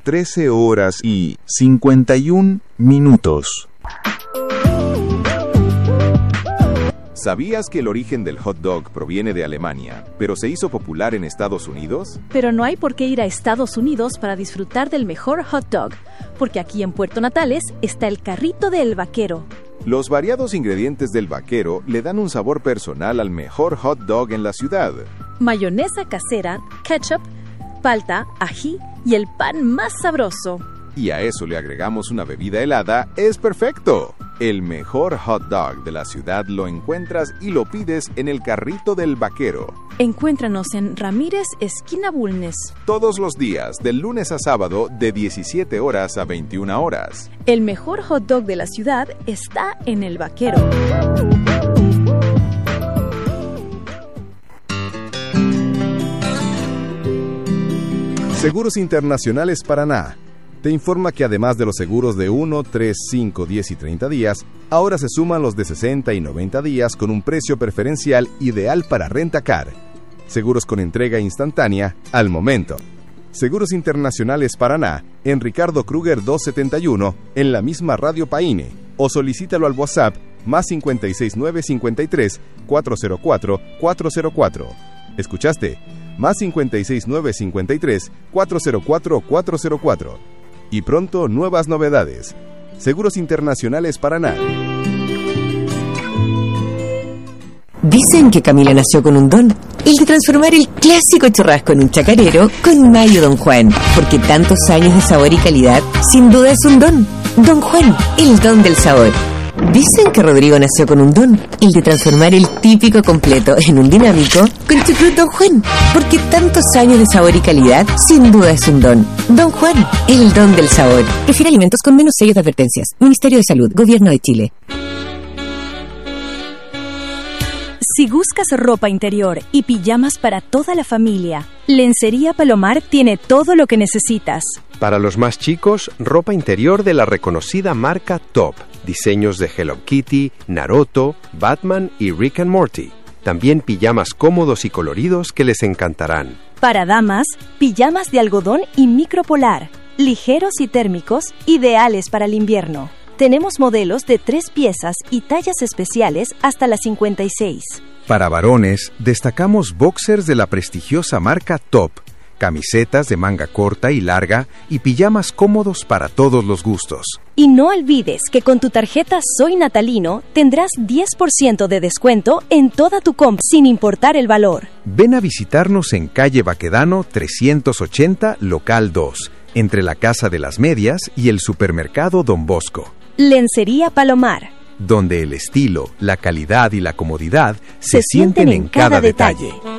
13 horas y 51 minutos. ¿Sabías que el origen del hot dog proviene de Alemania, pero se hizo popular en Estados Unidos? Pero no hay por qué ir a Estados Unidos para disfrutar del mejor hot dog, porque aquí en Puerto Natales está el carrito del vaquero. Los variados ingredientes del vaquero le dan un sabor personal al mejor hot dog en la ciudad. Mayonesa casera, ketchup, palta, ají y el pan más sabroso. Y a eso le agregamos una bebida helada, es perfecto. El mejor hot dog de la ciudad lo encuentras y lo pides en el carrito del vaquero. Encuéntranos en Ramírez, esquina Bulnes. Todos los días, de lunes a sábado, de 17 horas a 21 horas. El mejor hot dog de la ciudad está en el vaquero. Seguros Internacionales Paraná te informa que además de los seguros de 1, 3, 5, 10 y 30 días, ahora se suman los de 60 y 90 días con un precio preferencial ideal para Rentacar. Seguros con entrega instantánea al momento. Seguros Internacionales Paraná, en Ricardo Kruger 271, en la misma Radio Paine, o solicítalo al WhatsApp más 56953 404 404. ¿Escuchaste? Más 56953 404 404. Y pronto nuevas novedades. Seguros Internacionales Paraná. Dicen que Camila nació con un don, el de transformar el clásico churrasco en un chacarero con mayo Don Juan, porque tantos años de sabor y calidad, sin duda es un don. Don Juan, el don del sabor. Dicen que Rodrigo nació con un don, el de transformar el típico completo en un dinámico con chucrut Don Juan, porque tantos años de sabor y calidad, sin duda es un don. Don Juan, el don del sabor. Prefiere alimentos con menos sellos de advertencias. Ministerio de Salud, Gobierno de Chile. Si buscas ropa interior y pijamas para toda la familia, Lencería Palomar tiene todo lo que necesitas. Para los más chicos, ropa interior de la reconocida marca Top. Diseños de Hello Kitty, Naruto, Batman y Rick and Morty. También pijamas cómodos y coloridos que les encantarán. Para damas, pijamas de algodón y micropolar, ligeros y térmicos, ideales para el invierno. Tenemos modelos de 3 piezas y tallas especiales hasta las 56. Para varones, destacamos boxers de la prestigiosa marca Top, camisetas de manga corta y larga y pijamas cómodos para todos los gustos. Y no olvides que con tu tarjeta Soy Natalino tendrás 10% de descuento en toda tu compra sin importar el valor. Ven a visitarnos en calle Baquedano 380, local 2, entre la Casa de las Medias y el supermercado Don Bosco. Lencería Palomar, donde el estilo, la calidad y la comodidad se sienten en cada detalle.